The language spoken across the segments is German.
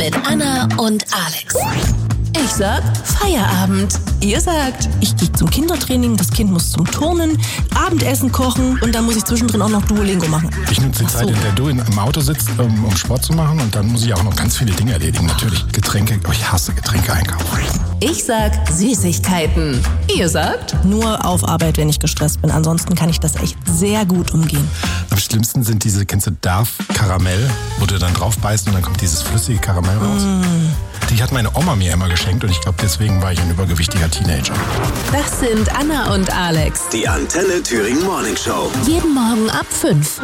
mit Anna und Alex. Ich sag Feierabend. Ihr sagt, ich gehe zum Kindertraining, das Kind muss zum Turnen, Abendessen kochen und dann muss ich zwischendrin auch noch Duolingo machen. Ich nutze die Zeit, in der du im Auto sitzt, um Sport zu machen, und dann muss ich auch noch ganz viele Dinge erledigen. Natürlich Getränke, ich hasse Getränke einkaufen. Ich sag Süßigkeiten. Ihr sagt? Nur auf Arbeit, wenn ich gestresst bin. Ansonsten kann ich das echt sehr gut umgehen. Am schlimmsten sind diese, kennst du Darf Karamell, wo du dann drauf beißt und dann kommt dieses flüssige Karamell raus. Die hat meine Oma mir immer geschenkt und ich glaube, deswegen war ich ein übergewichtiger Teenager. Das sind Anna und Alex. Die Antenne Thüringen Morning Show. Jeden Morgen ab 5.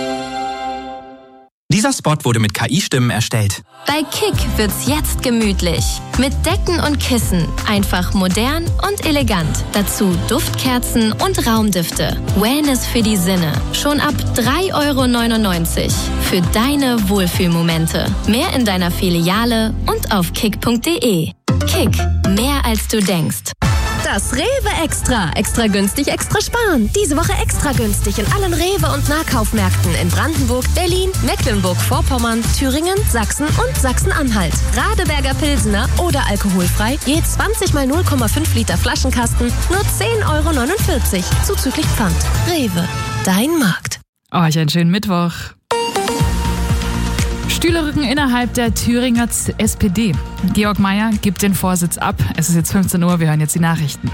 Dieser Spot wurde mit KI-Stimmen erstellt. Bei Kick wird's jetzt gemütlich. Mit Decken und Kissen. Einfach modern und elegant. Dazu Duftkerzen und Raumdüfte. Wellness für die Sinne. Schon ab 3,99 € für deine Wohlfühlmomente. Mehr in deiner Filiale und auf kick.de. Kick, mehr als du denkst. Das Rewe Extra. Extra günstig, extra sparen. Diese Woche extra günstig in allen Rewe- und Nahkaufmärkten in Brandenburg, Berlin, Mecklenburg-Vorpommern, Thüringen, Sachsen und Sachsen-Anhalt. Radeberger Pilsener oder alkoholfrei, je 20 mal 0,5 Liter Flaschenkasten, nur 10,49 € zuzüglich Pfand. Rewe, dein Markt. Euch einen schönen Mittwoch. Stühlerücken innerhalb der Thüringer SPD. Georg Maier gibt den Vorsitz ab. Es ist jetzt 15 Uhr, wir hören jetzt die Nachrichten.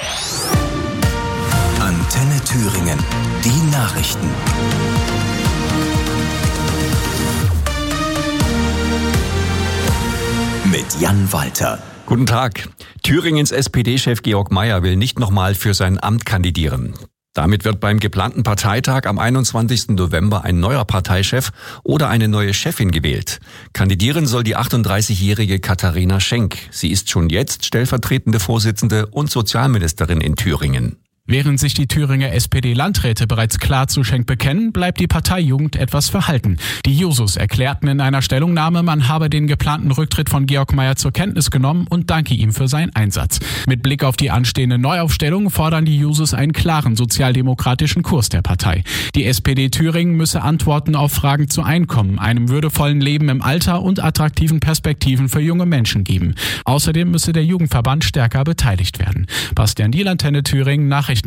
Antenne Thüringen, die Nachrichten. Mit Jan Walter. Guten Tag. Thüringens SPD-Chef Georg Maier will nicht nochmal für sein Amt kandidieren. Damit wird beim geplanten Parteitag am 21. November ein neuer Parteichef oder eine neue Chefin gewählt. Kandidieren soll die 38-jährige Katharina Schenk. Sie ist schon jetzt stellvertretende Vorsitzende und Sozialministerin in Thüringen. Während sich die Thüringer SPD-Landräte bereits klar zu Schenk bekennen, bleibt die Parteijugend etwas verhalten. Die Jusos erklärten in einer Stellungnahme, man habe den geplanten Rücktritt von Georg Maier zur Kenntnis genommen und danke ihm für seinen Einsatz. Mit Blick auf die anstehende Neuaufstellung fordern die Jusos einen klaren sozialdemokratischen Kurs der Partei. Die SPD Thüringen müsse Antworten auf Fragen zu Einkommen, einem würdevollen Leben im Alter und attraktiven Perspektiven für junge Menschen geben. Außerdem müsse der Jugendverband stärker beteiligt werden. Bastian Diel, Antenne Thüringen, Nachrichtenredaktion.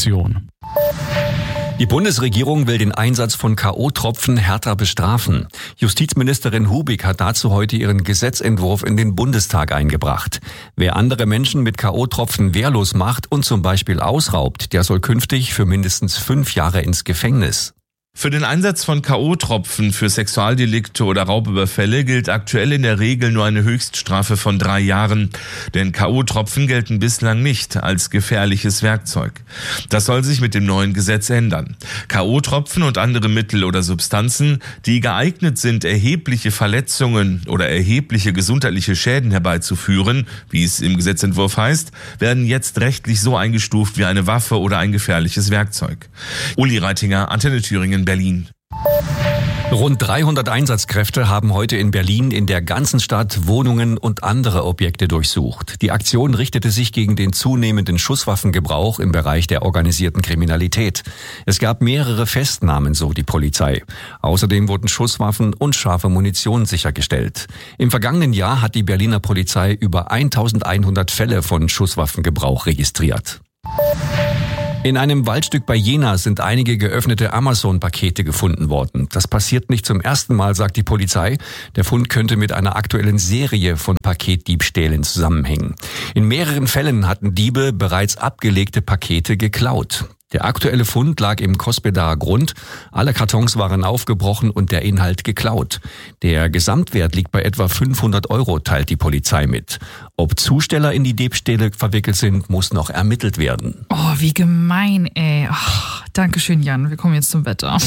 Die Bundesregierung will den Einsatz von K.O.-Tropfen härter bestrafen. Justizministerin Hubig hat dazu heute ihren Gesetzentwurf in den Bundestag eingebracht. Wer andere Menschen mit K.O.-Tropfen wehrlos macht und zum Beispiel ausraubt, der soll künftig für mindestens 5 Jahre ins Gefängnis. Für den Einsatz von K.O.-Tropfen für Sexualdelikte oder Raubüberfälle gilt aktuell in der Regel nur eine Höchststrafe von 3 Jahren. Denn K.O.-Tropfen gelten bislang nicht als gefährliches Werkzeug. Das soll sich mit dem neuen Gesetz ändern. K.O.-Tropfen und andere Mittel oder Substanzen, die geeignet sind, erhebliche Verletzungen oder erhebliche gesundheitliche Schäden herbeizuführen, wie es im Gesetzentwurf heißt, werden jetzt rechtlich so eingestuft wie eine Waffe oder ein gefährliches Werkzeug. Uli Reitinger, Antenne Thüringen, Berlin. Rund 300 Einsatzkräfte haben heute in Berlin in der ganzen Stadt Wohnungen und andere Objekte durchsucht. Die Aktion richtete sich gegen den zunehmenden Schusswaffengebrauch im Bereich der organisierten Kriminalität. Es gab mehrere Festnahmen, so die Polizei. Außerdem wurden Schusswaffen und scharfe Munition sichergestellt. Im vergangenen Jahr hat die Berliner Polizei über 1100 Fälle von Schusswaffengebrauch registriert. In einem Waldstück bei Jena sind einige geöffnete Amazon-Pakete gefunden worden. Das passiert nicht zum ersten Mal, sagt die Polizei. Der Fund könnte mit einer aktuellen Serie von Paketdiebstählen zusammenhängen. In mehreren Fällen hatten Diebe bereits abgelegte Pakete geklaut. Der aktuelle Fund lag im Kospedaer Grund. Alle Kartons waren aufgebrochen und der Inhalt geklaut. Der Gesamtwert liegt bei etwa 500 €, teilt die Polizei mit. Ob Zusteller in die Diebstähle verwickelt sind, muss noch ermittelt werden. Oh, wie gemein, ey. Oh, Dankeschön, Jan. Wir kommen jetzt zum Wetter.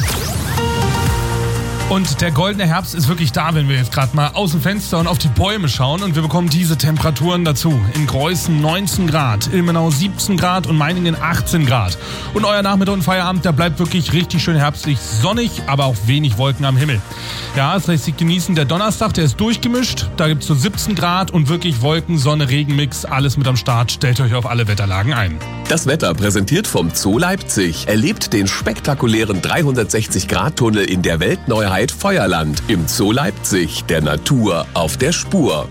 Und der goldene Herbst ist wirklich da, wenn wir jetzt gerade mal aus dem Fenster und auf die Bäume schauen. Und wir bekommen diese Temperaturen dazu. In Greußen 19 Grad, Ilmenau 17 Grad und Meiningen 18 Grad. Und euer Nachmittag und Feierabend, da bleibt wirklich richtig schön herbstlich, sonnig, aber auch wenig Wolken am Himmel. Ja, es lässt sich genießen. Der Donnerstag, der ist durchgemischt. Da gibt's so 17 Grad und wirklich Wolken, Sonne, Regenmix, alles mit am Start. Stellt euch auf alle Wetterlagen ein. Das Wetter präsentiert vom Zoo Leipzig. Erlebt den spektakulären 360-Grad-Tunnel in der Weltneuheit Ride Feuerland im Zoo Leipzig, der Natur auf der Spur.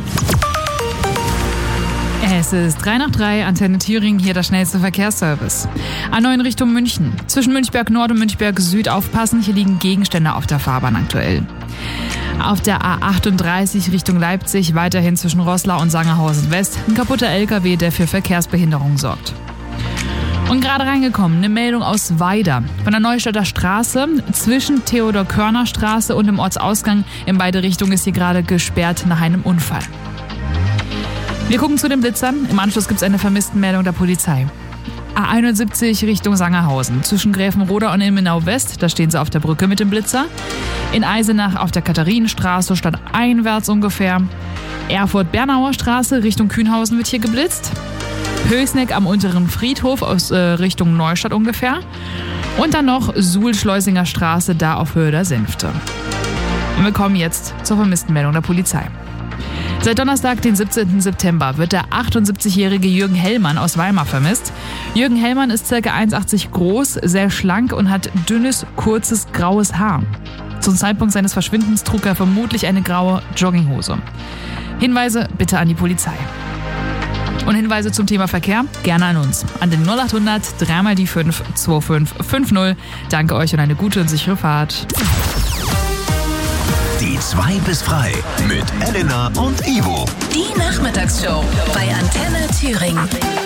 Es ist 3 nach 3, Antenne Thüringen, hier der schnellste Verkehrsservice. A9 Richtung München. Zwischen Münchberg Nord und Münchberg Süd aufpassen, hier liegen Gegenstände auf der Fahrbahn aktuell. Auf der A38 Richtung Leipzig, weiterhin zwischen Roßlau und Sangerhausen West, ein kaputter LKW, der für Verkehrsbehinderung sorgt. Und gerade reingekommen, eine Meldung aus Weida. Von der Neustadter Straße zwischen Theodor-Körner-Straße und dem Ortsausgang in beide Richtungen ist hier gerade gesperrt nach einem Unfall. Wir gucken zu den Blitzern. Im Anschluss gibt es eine Vermisstenmeldung der Polizei. A71 Richtung Sangerhausen. Zwischen Gräfenroda und Ilmenau West, da stehen sie auf der Brücke mit dem Blitzer. In Eisenach auf der Katharinenstraße stadteinwärts ungefähr. Erfurt-Bernauer Straße Richtung Kühnhausen wird hier geblitzt. Höchsneck am unteren Friedhof aus Richtung Neustadt ungefähr. Und dann noch Suhl-Schleusinger Straße, da auf Höhe der Senfte. Und wir kommen jetzt zur Vermisstenmeldung der Polizei. Seit Donnerstag, den 17. September, wird der 78-jährige Jürgen Hellmann aus Weimar vermisst. Jürgen Hellmann ist ca. 1,80 groß, sehr schlank und hat dünnes, kurzes, graues Haar. Zum Zeitpunkt seines Verschwindens trug er vermutlich eine graue Jogginghose. Hinweise bitte an die Polizei. Und Hinweise zum Thema Verkehr gerne an uns. An den 0800 3 die 5 2550. Danke euch und eine gute und sichere Fahrt. Die 2 bis frei mit Elena und Ivo. Die Nachmittagsshow bei Antenne Thüringen.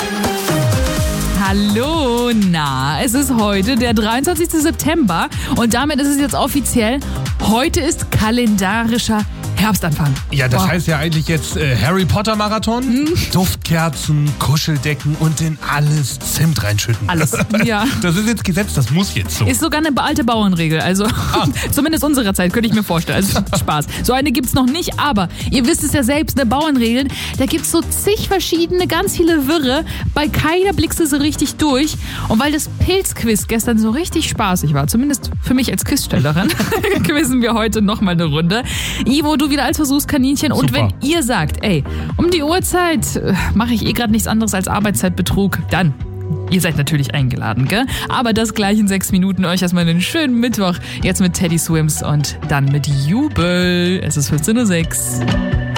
Hallo, es ist heute der 23. September und damit ist es jetzt offiziell, heute ist kalendarischer Herbstanfang. Ja, das heißt ja eigentlich jetzt Harry Potter Marathon, Duftkerzen, Kuscheldecken und in alles Zimt reinschütten. Alles, ja. Das ist jetzt Gesetz, das muss jetzt so. Ist sogar eine alte Bauernregel, also zumindest unserer Zeit, könnte ich mir vorstellen. Also Spaß. So eine gibt's noch nicht, aber ihr wisst es ja selbst, eine Bauernregel, da gibt's so zig verschiedene, ganz viele Wirre, bei keiner blickst du so richtig durch. Und weil das Pilzquiz gestern so richtig spaßig war, zumindest für mich als Quizstellerin, quizzen wir heute nochmal eine Runde. Ivo, du wieder als Versuchskaninchen. Und Super. wenn ihr sagt, ey, um die Uhrzeit mache ich gerade nichts anderes als Arbeitszeitbetrug, dann ihr seid natürlich eingeladen, gell? Aber das gleich in 6 Minuten. Euch erstmal einen schönen Mittwoch. Jetzt mit Teddy Swims und dann mit Jubel. Es ist 14:06 Uhr.